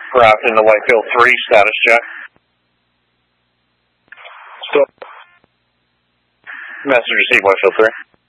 Craft into Whitefield 3, status check. Stop. Message received, Whitefield 3.